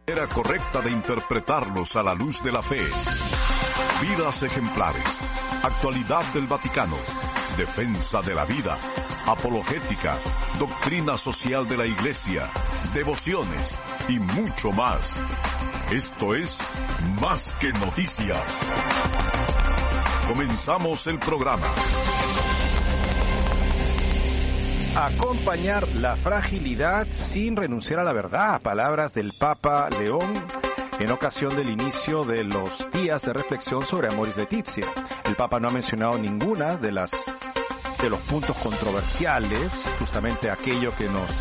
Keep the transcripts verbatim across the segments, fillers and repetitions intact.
Manera correcta de interpretarlos a la luz de la fe. Vidas ejemplares, actualidad del Vaticano, defensa de la vida, apologética, doctrina social de la Iglesia, devociones y mucho más. Esto es Más que Noticias. Comenzamos el programa. Acompañar la fragilidad sin renunciar a la verdad. Palabras del Papa León en ocasión del inicio de los días de reflexión sobre Amoris Laetitia. El Papa no ha mencionado ninguna de las de los puntos controversiales, justamente aquello que nos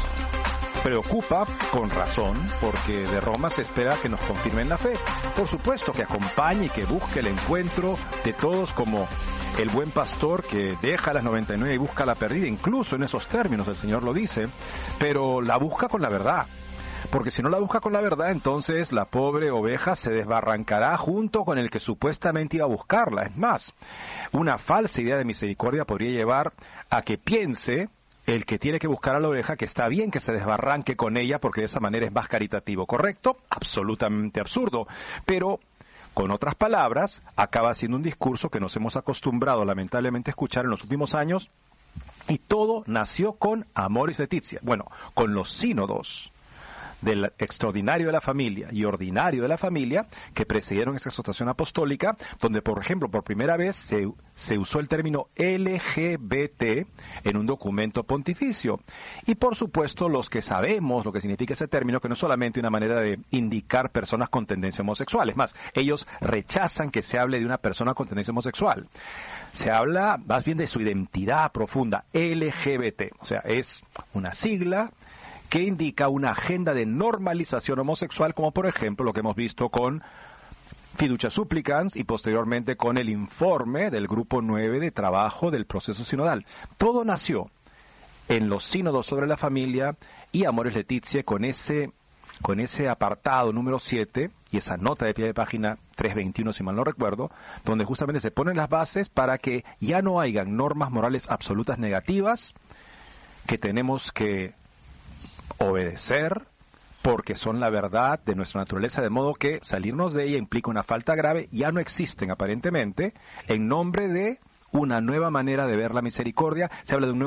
preocupa con razón, porque de Roma se espera que nos confirmen la fe. Por supuesto que acompañe y que busque el encuentro de todos como el buen pastor que deja las noventa y nueve y busca la perdida, incluso en esos términos el Señor lo dice, pero la busca con la verdad. Porque si no la busca con la verdad, entonces la pobre oveja se desbarrancará junto con el que supuestamente iba a buscarla. Es más, una falsa idea de misericordia podría llevar a que piense el que tiene que buscar a la oveja que está bien que se desbarranque con ella porque de esa manera es más caritativo. ¿Correcto? Absolutamente absurdo. Pero, con otras palabras, acaba siendo un discurso que nos hemos acostumbrado lamentablemente a escuchar en los últimos años, y todo nació con Amoris Laetitia. Bueno, con los sínodos del extraordinario de la familia y ordinario de la familia que precedieron esta exhortación apostólica, donde por ejemplo por primera vez se, se usó el término L G B T en un documento pontificio. Y por supuesto los que sabemos lo que significa ese término, que no es solamente una manera de indicar personas con tendencia homosexual, es más, ellos rechazan que se hable de una persona con tendencia homosexual. Se habla más bien de su identidad profunda, L G B T, o sea, es una sigla que indica una agenda de normalización homosexual, como por ejemplo lo que hemos visto con Fiducia Supplicans y posteriormente con el informe del Grupo nueve de trabajo del proceso sinodal. Todo nació en los sínodos sobre la familia y Amoris Laetitia con ese, con ese apartado número siete y esa nota de pie de página trescientos veintiuno, si mal no recuerdo, donde justamente se ponen las bases para que ya no hayan normas morales absolutas negativas que tenemos que obedecer porque son la verdad de nuestra naturaleza, de modo que salirnos de ella implica una falta grave. Ya no existen aparentemente, en nombre de una nueva manera de ver la misericordia. Se habla de un nuevo